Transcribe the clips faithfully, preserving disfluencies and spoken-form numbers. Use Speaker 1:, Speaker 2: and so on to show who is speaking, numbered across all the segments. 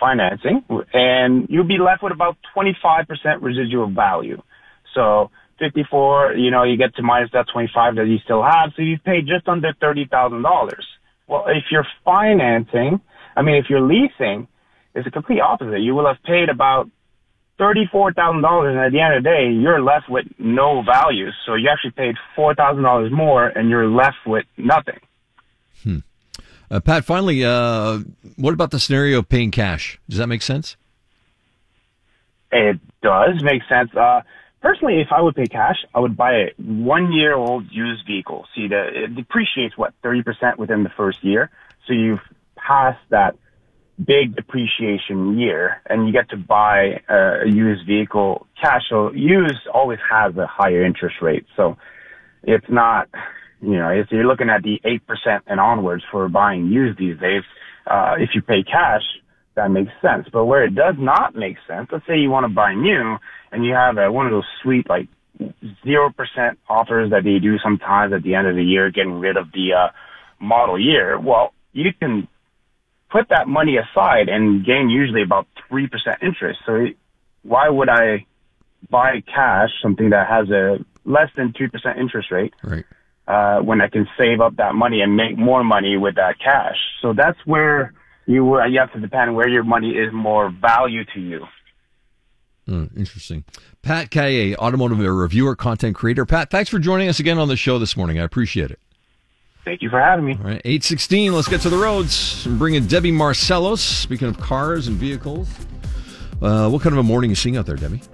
Speaker 1: financing, and you'll be left with about twenty-five percent residual value. So fifty-four, you know, you get to minus that twenty-five that you still have, so you've paid just under thirty thousand dollars. Well, if you're financing, I mean, if you're leasing, it's the complete opposite. You will have paid about thirty-four thousand dollars, and at the end of the day, you're left with no value. So you actually paid four thousand dollars more, and you're left with nothing.
Speaker 2: Hmm. Uh, Pat, finally, uh, what about the scenario of paying cash? Does that make sense?
Speaker 1: It does make sense. Uh, personally, if I would pay cash, I would buy a one-year-old used vehicle. See, the, it depreciates, what, thirty percent within the first year. So you've passed that big depreciation year, and you get to buy a used vehicle cash. So used always has a higher interest rate. So it's not, you know, if you're looking at the eight percent and onwards for buying used these days, uh, if you pay cash, that makes sense. But where it does not make sense, let's say you want to buy new and you have a, one of those sweet, like, zero percent offers that they do sometimes at the end of the year, getting rid of the uh, model year. Well, you can put that money aside and gain usually about three percent interest. So why would I buy cash, something that has a less than two percent interest rate,
Speaker 2: right,
Speaker 1: uh, when I can save up that money and make more money with that cash? So that's where you, you have to depend where your money is more value to you.
Speaker 2: Oh, interesting. Pat Caillet, automotive reviewer, content creator. Pat, thanks for joining us again on the show this morning. I appreciate it.
Speaker 1: Thank you for having me.
Speaker 2: All right, eight sixteen, let's get to the roads and bring in Debbie Marcellos. Speaking of cars and vehicles, uh, what kind of a morning are you seeing out there, Debbie?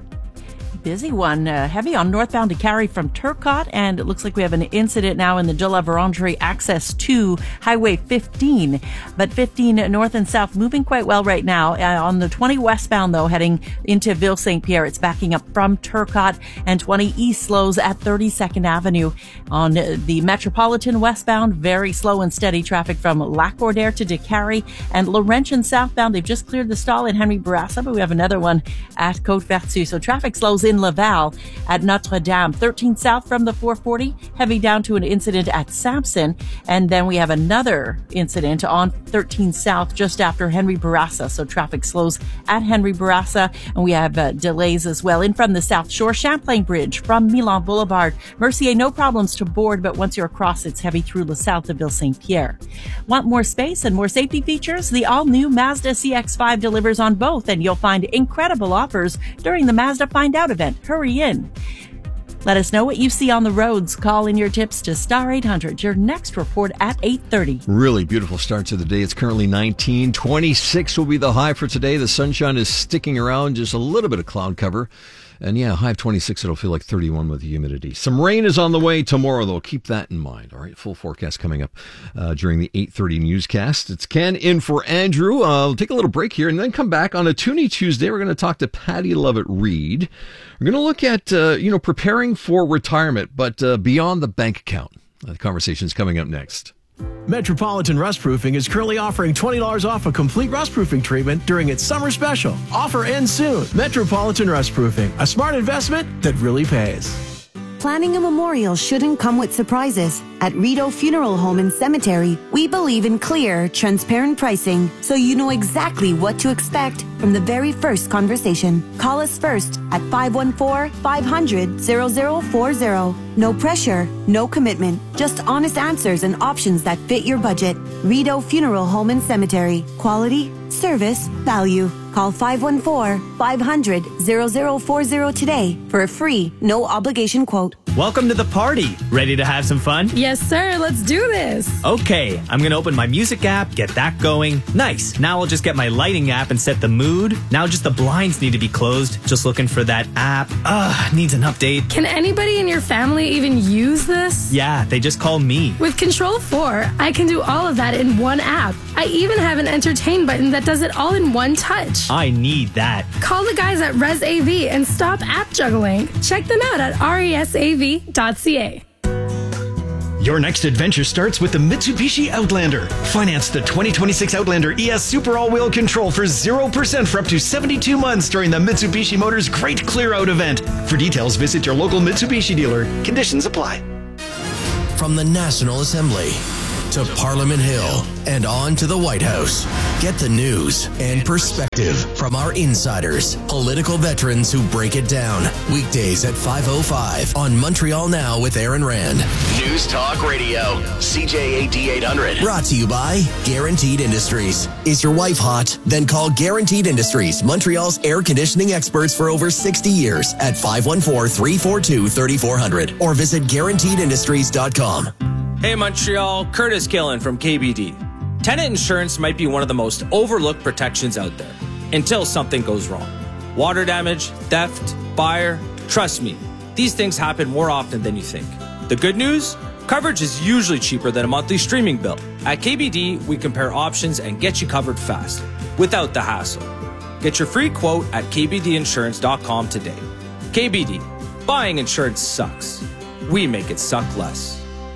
Speaker 3: Busy one. Uh, heavy on northbound to Cary from Turcotte, and it looks like we have an incident now in the de la Vérendrye access to Highway fifteen. But fifteen north and south moving quite well right now. Uh, on the twenty westbound, though, heading into Ville Saint Pierre, it's backing up from Turcotte, and twenty east slows at thirty-second Avenue. On the Metropolitan westbound, very slow and steady traffic from Lac-Bordère to Décarie, and Laurentian southbound, they've just cleared the stall in Henry Bourassa, but we have another one at Côte-Vertu. So traffic slows in Laval at Notre Dame. thirteen south from the four forty, heavy down to an incident at Sampson. And then we have another incident on thirteen south just after Henry Bourassa. So traffic slows at Henry Bourassa. And we have uh, delays as well in from the South Shore. Champlain Bridge from Milan Boulevard. Mercier, no problems to board, but once you're across, it's heavy through LaSalle to Ville Saint Pierre. Want more space and more safety features? The all-new Mazda C X five delivers on both, and you'll find incredible offers during the Mazda Find Out event. Hurry in. Let us know what you see on the roads. Call in your tips to Star eight hundred. Your next report at eight thirty.
Speaker 2: Really beautiful start to the day. It's currently nineteen. twenty-six will be the high for today. The sunshine is sticking around, just a little bit of cloud cover. And yeah, high of twenty-six, it'll feel like thirty-one with the humidity. Some rain is on the way tomorrow, though. Keep that in mind. All right, full forecast coming up uh, during the eight thirty newscast. It's Ken in for Andrew. Uh, we'll take a little break here and then come back on a Toonie Tuesday. We're going to talk to Patty Lovett-Reed. We're going to look at, uh, you know, preparing for retirement, but uh, beyond the bank account. The conversation is coming up next.
Speaker 4: Metropolitan Rustproofing is currently offering twenty dollars off a complete rustproofing treatment during its summer special. Offer ends soon. Metropolitan Rustproofing, a smart investment that really pays.
Speaker 5: Planning a memorial shouldn't come with surprises. At Rideau Funeral Home and Cemetery, we believe in clear, transparent pricing, so you know exactly what to expect from the very first conversation. Call us first at five one four, five hundred, zero zero four zero. No pressure, no commitment, just honest answers and options that fit your budget. Rideau Funeral Home and Cemetery. Quality, service, value. Call five one four, five hundred, zero zero four zero today for a free, no obligation quote.
Speaker 6: Welcome to the party. Ready to have some fun?
Speaker 7: Yes, sir. Let's do this.
Speaker 6: Okay, I'm going to open my music app, get that going. Nice. Now I'll just get my lighting app and set the mood. Now just the blinds need to be closed. Just looking for that app. Ugh, needs an update.
Speaker 7: Can anybody in your family even use this?
Speaker 6: Yeah, they just call me.
Speaker 7: With Control four, I can do all of that in one app. I even have an entertain button that does it all in one touch.
Speaker 6: I need that.
Speaker 7: Call the guys at Res A V and stop app juggling. Check them out at resav dot c a.
Speaker 8: Your next adventure starts with the Mitsubishi Outlander. Finance the twenty twenty-six Outlander E S Super All-Wheel Control for zero percent for up to seventy-two months during the Mitsubishi Motors Great Clear Out event. For details, visit your local Mitsubishi dealer. Conditions apply.
Speaker 9: From the National Assembly, to Parliament Hill and on to the White House. Get the news and perspective from our insiders, political veterans who break it down. Weekdays at five oh five on Montreal Now with Aaron Rand.
Speaker 10: News Talk Radio, C J A D eight hundred.
Speaker 9: Brought to you by Guaranteed Industries. Is your wife hot? Then call Guaranteed Industries, Montreal's air conditioning experts for over sixty years at five one four, three four two, three four zero zero or visit guaranteed industries dot com.
Speaker 11: Hey Montreal, Curtis Killen from K B D. Tenant insurance might be one of the most overlooked protections out there until something goes wrong. Water damage, theft, fire. Trust me, these things happen more often than you think. The good news? Coverage is usually cheaper than a monthly streaming bill. At K B D, we compare options and get you covered fast, without the hassle. Get your free quote at k b d insurance dot com today. K B D, buying insurance sucks. We make it suck less.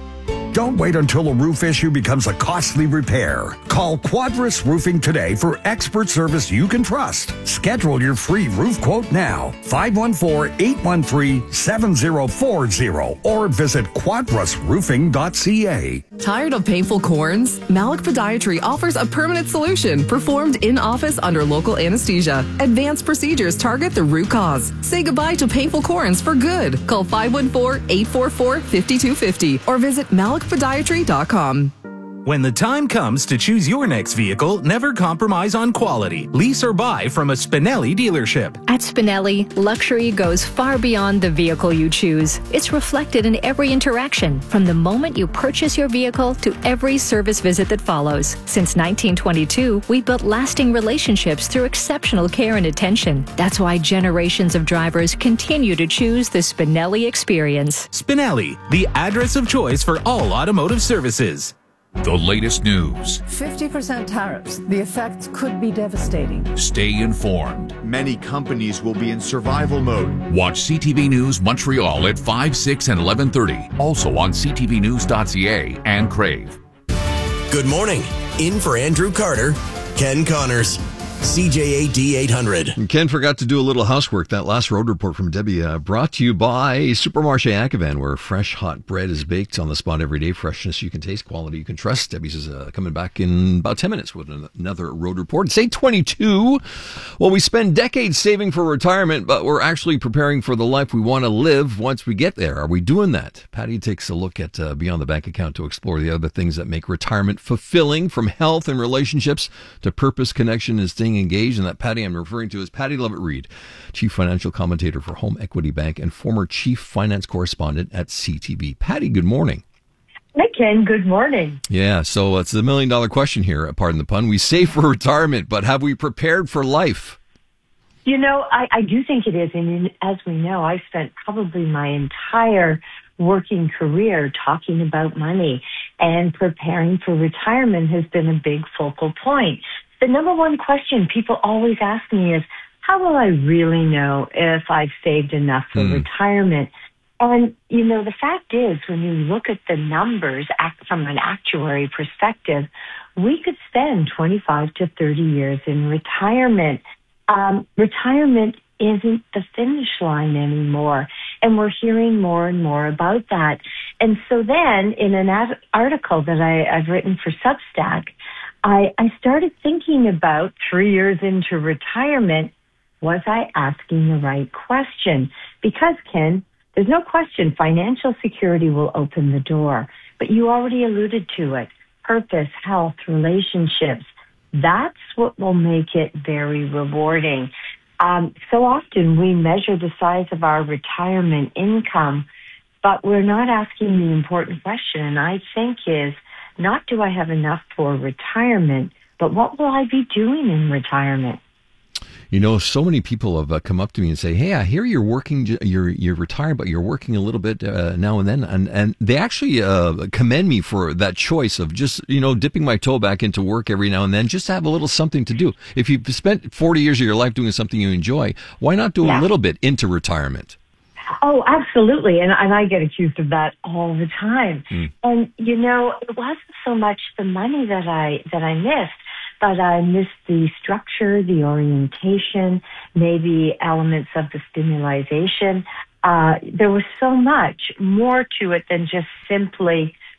Speaker 12: Don't wait until a roof issue becomes a costly repair. Call Quadris Roofing today for expert service you can trust. Schedule your free roof quote now. five one four, eight one three, seven zero four zero or visit quadris roofing dot c a.
Speaker 13: Tired of painful corns? Malik Podiatry offers a permanent solution performed in office under local anesthesia. Advanced procedures target the root cause. Say goodbye to painful corns for good. Call five one four, eight four four, five two five zero or visit malik podiatry dot com.
Speaker 14: When the time comes to choose your next vehicle, never compromise on quality. Lease or buy from a Spinelli dealership.
Speaker 15: At Spinelli, luxury goes far beyond the vehicle you choose. It's reflected in every interaction, from the moment you purchase your vehicle to every service visit that follows. Since nineteen twenty-two, we've built lasting relationships through exceptional care and attention. That's why generations of drivers continue to choose the Spinelli experience.
Speaker 14: Spinelli, the address of choice for all automotive services.
Speaker 16: The latest news.
Speaker 17: fifty percent tariffs. The effects could be devastating.
Speaker 16: Stay informed.
Speaker 18: Many companies will be in survival mode.
Speaker 16: Watch C T V News Montreal at five, six, and eleven thirty. Also on c t v news dot c a and Crave.
Speaker 9: Good morning. In for Andrew Carter, Ken Connors. C J A D eight hundred.
Speaker 2: And Ken forgot to do a little housework. That last road report from Debbie uh, brought to you by Supermarché Ackevan, where fresh, hot bread is baked on the spot every day. Freshness you can taste, quality you can trust. Debbie's is uh, coming back in about ten minutes with another road report. It's eight twenty-two. Well, we spend decades saving for retirement, but we're actually preparing for the life we want to live once we get there. Are we doing that? Patty takes a look at uh, Beyond the Bank Account to explore the other things that make retirement fulfilling, from health and relationships to purpose, connection, and staying engaged. And that Patty I'm referring to is Patty Lovett-Reed, Chief Financial Commentator for Home Equity Bank and former Chief Finance Correspondent at C T B. Patty, good morning.
Speaker 19: Hi, Ken. Good morning.
Speaker 2: Yeah, so it's the million dollar question here, pardon the pun. We save for retirement, but have we prepared for life?
Speaker 19: You know, I, I do think it is. And as we know, I spent probably my entire working career talking about money, and preparing for retirement has been a big focal point. The number one question people always ask me is, how will I really know if I've saved enough for mm. retirement? And, you know, the fact is, when you look at the numbers act from an actuary perspective, we could spend twenty-five to thirty years in retirement. Um, retirement isn't the finish line anymore, and we're hearing more and more about that. And so then, in an ad- article that I, I've written for Substack, I, I started thinking about three years into retirement, was I asking the right question? Because, Ken, there's no question financial security will open the door, but you already alluded to it. Purpose, health, relationships, that's what will make it very rewarding. Um, so often we measure the size of our retirement income, but we're not asking the important question, and I think is, not do I have enough for retirement, but what will I be doing in retirement?
Speaker 2: You know, so many people have uh, come up to me and say, "Hey, I hear you're working, you're you're retired, but you're working a little bit uh, now and then," and and they actually uh, commend me for that choice of just, you know, dipping my toe back into work every now and then, just to have a little something to do. If you've spent forty years of your life doing something you enjoy, why not do yeah. a little bit into retirement?
Speaker 19: Oh, absolutely. And, and I get accused of that all the time. Mm. And, you know, it wasn't so much the money that I, that I missed, but I missed the structure, the orientation, maybe elements of the stimulation. Uh, there was so much more to it than just simply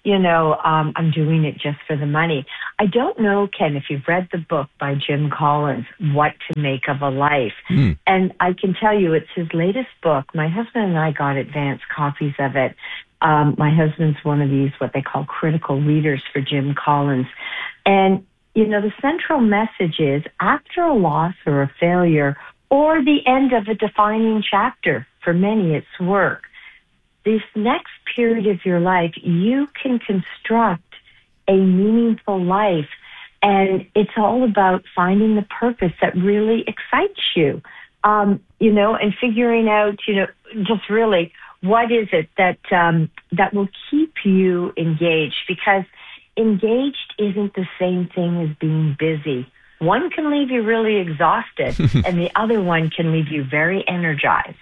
Speaker 19: you know, um, I'm doing it just for the money. I don't know, Ken, if you've read the book by Jim Collins, What to Make of a Life.
Speaker 2: Mm.
Speaker 19: And I can tell you it's his latest book. My husband and I got advanced copies of it. Um, my husband's one of these, what they call critical readers for Jim Collins. And, you know, the central message is after a loss or a failure or the end of a defining chapter, for many it's work, this next period of your life, you can construct a meaningful life. And it's all about finding the purpose that really excites you, um, you know, and figuring out, you know, just really what is it that um, that will keep you engaged? Because engaged isn't the same thing as being busy. One can leave you really exhausted, and the other one can leave you very energized.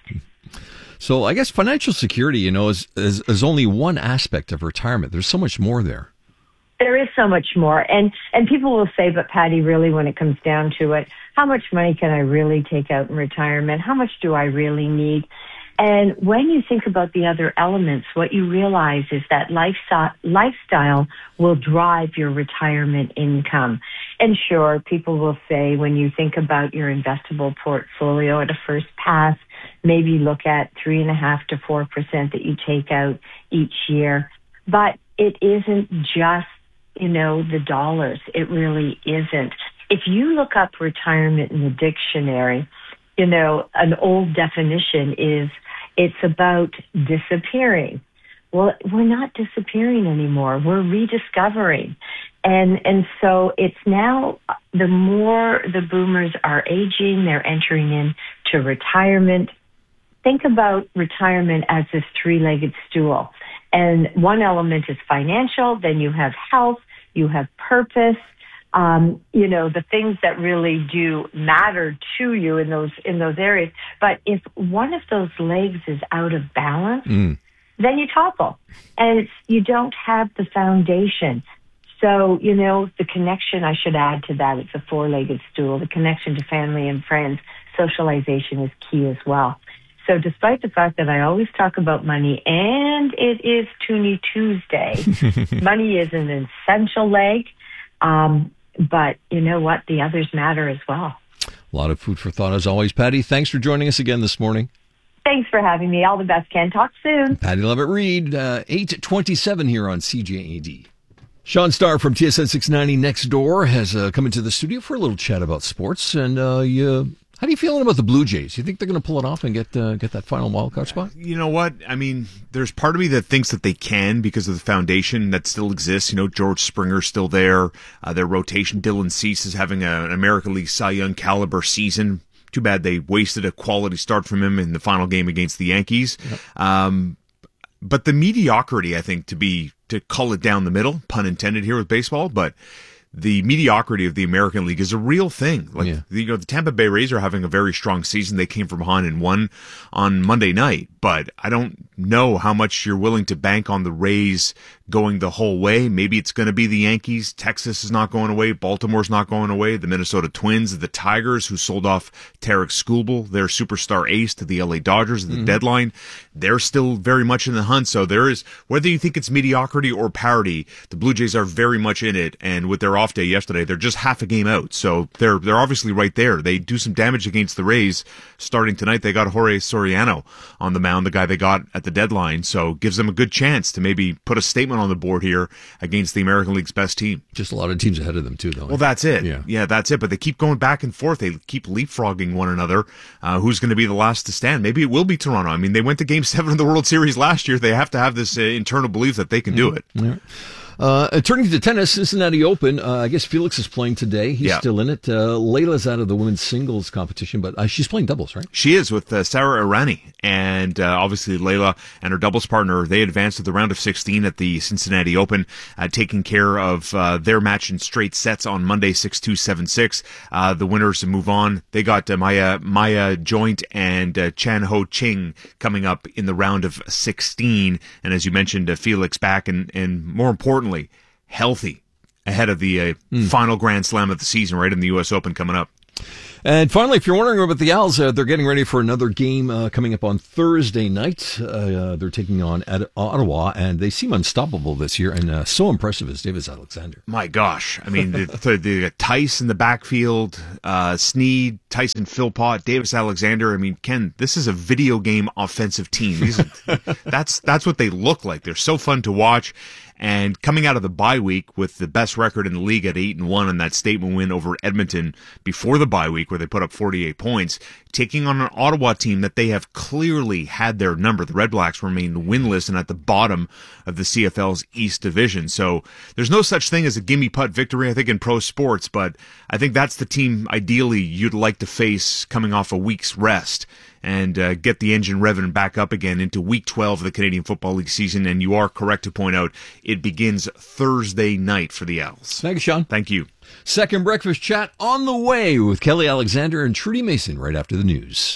Speaker 2: So I guess financial security, you know, is, is is only one aspect of retirement. There's so much more there.
Speaker 19: There is so much more. And and people will say, but Patty, really, when it comes down to it, how much money can I really take out in retirement? How much do I really need? And when you think about the other elements, what you realize is that lifestyle, lifestyle will drive your retirement income. And sure, people will say when you think about your investable portfolio at a first pass, maybe look at three and a half to four percent that you take out each year. But it isn't just, you know, the dollars. It really isn't. If you look up retirement in the dictionary, you know, an old definition is it's about disappearing. Well, we're not disappearing anymore. We're rediscovering. And and so it's now, the more the boomers are aging, they're entering into retirement. Think about retirement as this three-legged stool. And one element is financial, then you have health, you have purpose, Um, you know, the things that really do matter to you in those in those areas. But if one of those legs is out of balance,
Speaker 2: mm.
Speaker 19: then you topple, and it's, you don't have the foundation. So, you know, the connection, I should add to that, it's a four-legged stool. The connection to family and friends, socialization is key as well. So despite the fact that I always talk about money, and it is Toonie Tuesday, money is an essential leg. Um, But you know what? The others matter as well.
Speaker 2: A lot of food for thought as always. Patty, thanks for joining us again this morning.
Speaker 19: Thanks for having me. All the best, Ken. Talk soon.
Speaker 2: Patty Levitt-Reid, uh, eight twenty-seven here on C J A D. Sean Starr from T S N six ninety Next Door has uh, come into the studio for a little chat about sports. And uh, you, how do you feeling about the Blue Jays? You think they're going to pull it off and get uh, get that final wildcard spot?
Speaker 18: You know what? I mean, there's part of me that thinks that they can because of the foundation that still exists. You know, George Springer's still there. Uh, their rotation, Dylan Cease, is having a, an American League Cy Young caliber season. Too bad they wasted a quality start from him in the final game against the Yankees. Yep. Um, but the mediocrity, I think, to be to call it down the middle, pun intended here with baseball, but the mediocrity of the American League is a real thing. Like, yeah. you know, the Tampa Bay Rays are having a very strong season. They came from behind and won on Monday night, but I don't know how much you're willing to bank on the Rays going the whole way. Maybe it's going to be the Yankees. Texas is not going away. Baltimore's not going away. The Minnesota Twins, the Tigers, who sold off Tarek Skubal, their superstar ace, to the L A Dodgers at the mm-hmm. deadline. They're still very much in the hunt. So there is, whether you think it's mediocrity or parity, the Blue Jays are very much in it. And with their off day yesterday, they're just half a game out. So they're they're obviously right there. They do some damage against the Rays starting tonight. They got Jorge Soriano on the mound, the guy they got at the deadline. So gives them a good chance to maybe put a statement on the board here against the American League's best team.
Speaker 2: Just a lot of teams ahead of them too, though.
Speaker 18: Well, that's it.
Speaker 2: Yeah,
Speaker 18: yeah that's it. But they keep going back and forth. They keep leapfrogging one another. Uh, who's going to be the last to stand? Maybe it will be Toronto. I mean, they went to Game Seven of the World Series last year. They have to have this uh, internal belief that they can do it.
Speaker 2: Yeah. Uh, turning to tennis, Cincinnati Open, uh, I guess Felix is playing today. He's
Speaker 18: yeah.
Speaker 2: still in it. Uh, Layla's out of the women's singles competition, but uh, she's playing doubles, right?
Speaker 18: She is with uh, Sarah Irani. And uh, obviously Layla and her doubles partner, they advanced to the round of sixteen at the Cincinnati Open, uh, taking care of uh, their match in straight sets on Monday, six two, seven six. Uh, the winners move on. They got uh, Maya, Maya Joint and uh, Chan Ho Ching coming up in the round of sixteen. And as you mentioned, uh, Felix back and, and more importantly, healthy ahead of the uh, mm. final Grand Slam of the season, right in the U S Open coming up.
Speaker 2: And finally, if you're wondering about the Owls, uh, they're getting ready for another game uh, coming up on Thursday night. Uh, they're taking on Ad- Ottawa, and they seem unstoppable this year, and uh, so impressive is Davis Alexander.
Speaker 18: My gosh. I mean, the, the, the Tice in the backfield, uh, Sneed, Tyson Philpott, Davis Alexander. I mean, Ken, this is a video game offensive team. These are, that's, that's what they look like. They're so fun to watch. And coming out of the bye week with the best record in the league at eight and one and that statement win over Edmonton before the bye week where they put up forty-eight points, taking on an Ottawa team that they have clearly had their number. The Red Blacks remain winless and at the bottom of the C F L's East Division. So there's no such thing as a gimme putt victory, I think, in pro sports, but I think that's the team ideally you'd like to face coming off a week's rest and uh, get the engine revving back up again into Week twelve of the Canadian Football League season. And you are correct to point out it begins Thursday night for the Owls.
Speaker 2: Thanks, Sean.
Speaker 18: Thank you.
Speaker 2: Second breakfast chat on the way with Kelly Alexander and Trudy Mason right after the news.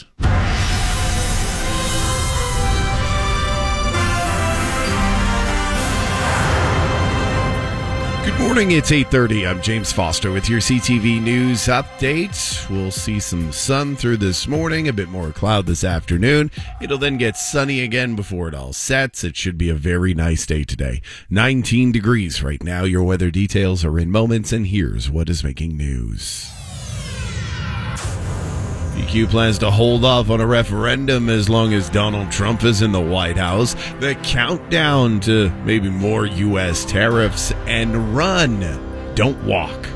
Speaker 20: Good morning, it's eight thirty. I'm James Foster with your C T V News update. We'll see some sun through this morning, a bit more cloud this afternoon. It'll then get sunny again before it all sets. It should be a very nice day today. nineteen degrees right now. Your weather details are in moments, and here's what is making news. P Q plans to hold off on a referendum as long as Donald Trump is in the White House. The countdown to maybe more U S tariffs, and run, don't walk.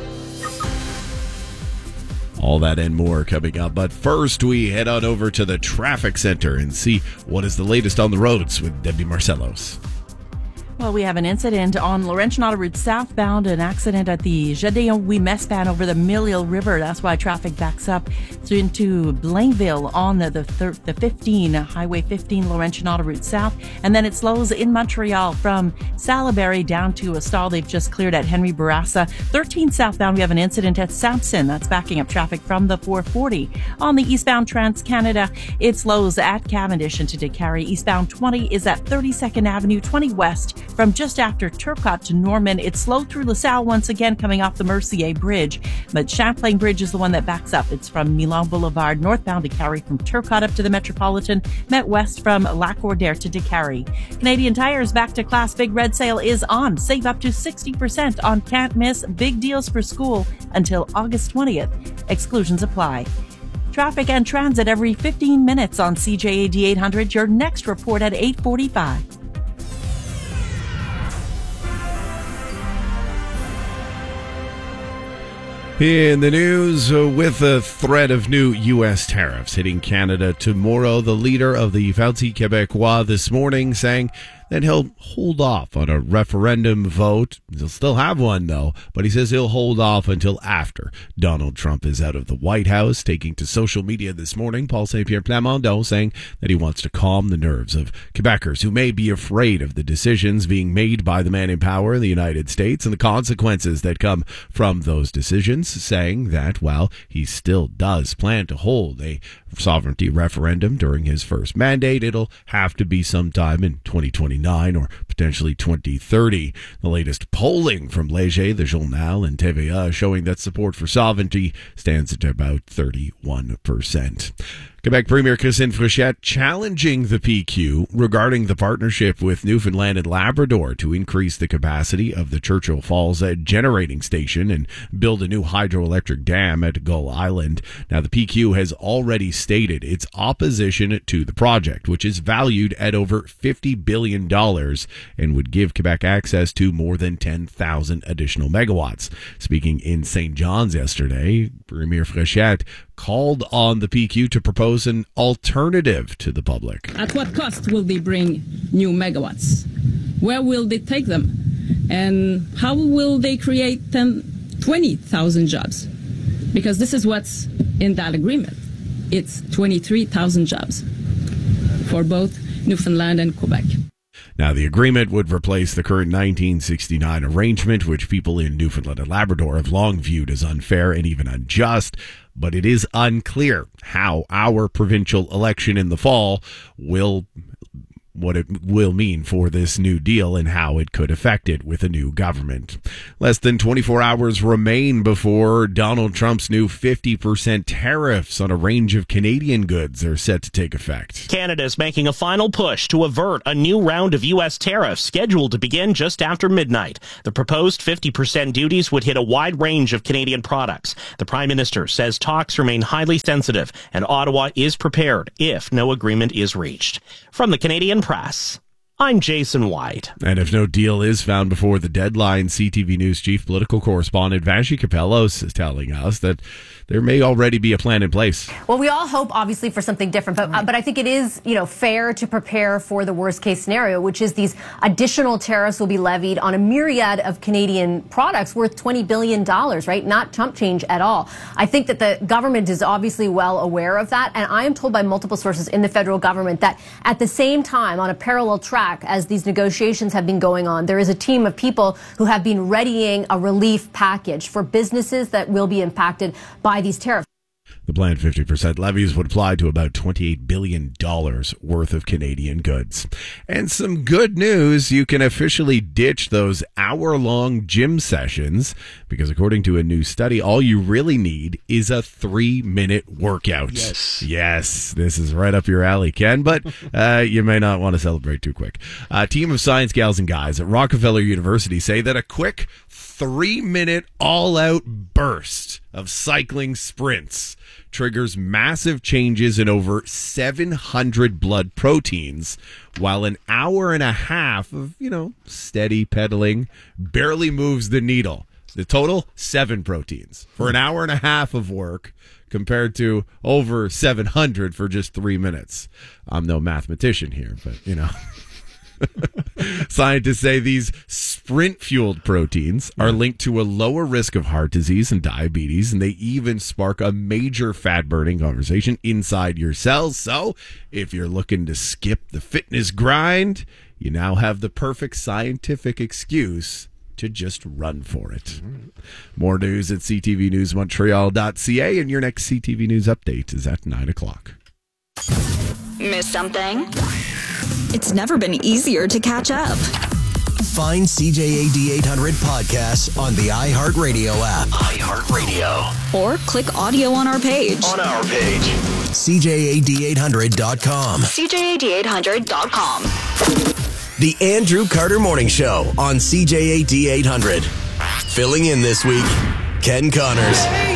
Speaker 20: All that and more coming up. But first, we head on over to the traffic center and see what is the latest on the roads with Debbie Marcellos.
Speaker 3: Well, we have an incident on Laurentian Autoroute southbound, an accident at the Gedeon Ouimet span over the Mille River. That's why traffic backs up into Blainville on the the, thir- the fifteen, Highway fifteen, Laurentian Autoroute south. And then it slows in Montreal from Salaberry down to a stall they've just cleared at Henry Bourassa. thirteen southbound, we have an incident at Sampson. That's backing up traffic from the four forty. On the eastbound Trans-Canada, it slows at Cavendish into Décarie. Eastbound twenty is at thirty-second Avenue, twenty west. From just after Turcotte to Norman, it's slow through LaSalle once again coming off the Mercier Bridge. But Champlain Bridge is the one that backs up. It's from Milan Boulevard northbound to Décarie from Turcotte up to the Metropolitan, Met West from Lac-Ordère to Décarie. Canadian Tire's Back to Class Big Red Sale is on. Save up to sixty percent on can't miss big deals for school until August twentieth. Exclusions apply. Traffic and transit every fifteen minutes on C J A D eight hundred. Your next report at eight forty-five.
Speaker 20: In the news, uh, with the threat of new U S tariffs hitting Canada tomorrow, the leader of the Parti Québécois this morning saying that he'll hold off on a referendum vote. He'll still have one, though, but he says he'll hold off until after Donald Trump is out of the White House. Taking to social media this morning, Paul Saint-Pierre Plamondon saying that he wants to calm the nerves of Quebecers who may be afraid of the decisions being made by the man in power in the United States and the consequences that come from those decisions, saying that, while he still does plan to hold a sovereignty referendum during his first mandate, it'll have to be sometime in twenty twenty-nine or potentially twenty thirty. The latest polling from Léger, the Journal, and T V A showing that support for sovereignty stands at about thirty-one percent. Quebec Premier Christine Fréchette challenging the P Q regarding the partnership with Newfoundland and Labrador to increase the capacity of the Churchill Falls generating station and build a new hydroelectric dam at Gull Island. Now, the P Q has already stated its opposition to the project, which is valued at over fifty billion dollars and would give Quebec access to more than ten thousand additional megawatts. Speaking in Saint John's yesterday, Premier Fréchette called on the P Q to propose an alternative to the public.
Speaker 21: At what cost will they bring new megawatts? Where will they take them? And how will they create ten, twenty thousand jobs? Because this is what's in that agreement. It's twenty-three thousand jobs for both Newfoundland and Quebec.
Speaker 20: Now, the agreement would replace the current nineteen sixty-nine arrangement, which people in Newfoundland and Labrador have long viewed as unfair and even unjust. But it is unclear how our provincial election in the fall will what it will mean for this new deal and how it could affect it with a new government. Less than twenty-four hours remain before Donald Trump's new fifty percent tariffs on a range of Canadian goods are set to take effect.
Speaker 1: Canada is making a final push to avert a new round of U S tariffs scheduled to begin just after midnight. The proposed fifty percent duties would hit a wide range of Canadian products. The Prime Minister says talks remain highly sensitive and Ottawa is prepared if no agreement is reached. From the Canadian Press, I'm Jason White.
Speaker 20: And if no deal is found before the deadline, C T V News chief political correspondent Vassy Kapelos is telling us that there may already be a plan in place.
Speaker 22: Well, we all hope, obviously, for something different, but uh, but I think it is, you know, fair to prepare for the worst case scenario, which is these additional tariffs will be levied on a myriad of Canadian products worth twenty billion dollars, right? Not chump change at all. I think that the government is obviously well aware of that, and I am told by multiple sources in the federal government that at the same time, on a parallel track, as these negotiations have been going on, there is a team of people who have been readying a relief package for businesses that will be impacted by these tariffs.
Speaker 20: The planned fifty percent levies would apply to about twenty-eight billion dollars worth of Canadian goods. And some good news, you can officially ditch those hour-long gym sessions because according to a new study, all you really need is a three-minute workout.
Speaker 2: Yes.
Speaker 20: Yes, this is right up your alley, Ken, but uh, you may not want to celebrate too quick. A team of science gals and guys at Rockefeller University say that a quick three-minute all-out burst of cycling sprints triggers massive changes in over seven hundred blood proteins, while an hour and a half of, you know, steady pedaling barely moves the needle. The total, seven proteins for an hour and a half of work compared to over seven hundred for just three minutes. I'm no mathematician here, but, you know. Scientists say these sprint-fueled proteins are linked to a lower risk of heart disease and diabetes, and they even spark a major fat-burning conversation inside your cells. So, if you're looking to skip the fitness grind, you now have the perfect scientific excuse to just run for it. More news at c t v news montreal dot c a, and your next C T V News update is at nine o'clock.
Speaker 23: Miss something? It's never been easier to catch up.
Speaker 9: Find C J A D eight hundred podcasts on the iHeartRadio app.
Speaker 10: iHeartRadio.
Speaker 23: Or click audio on our page.
Speaker 10: On our page.
Speaker 9: C J A D eight hundred dot com.
Speaker 23: C J A D eight hundred dot com.
Speaker 9: The Andrew Carter Morning Show on C J A D eight hundred. Filling in this week, Ken Connors.